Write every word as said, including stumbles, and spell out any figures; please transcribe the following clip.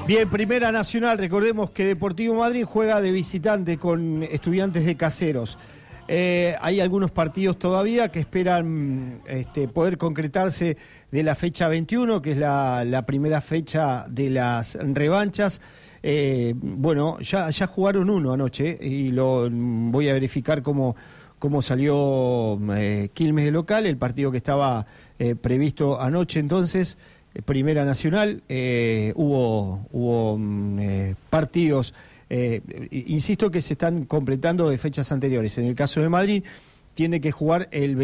Bien, Primera Nacional, recordemos que Deportivo Madryn juega de visitante con Estudiantes de Caseros. Eh, hay algunos partidos todavía que esperan este, poder concretarse de la fecha veintiuno, que es la, la primera fecha de las revanchas. Eh, bueno, ya, ya jugaron uno anoche y lo voy a verificar cómo, cómo salió eh, Quilmes de local, el partido que estaba eh, previsto anoche. Entonces, Primera Nacional, eh, hubo, hubo eh, partidos, eh, insisto que se están completando de fechas anteriores. En el caso de Madrid, tiene que jugar el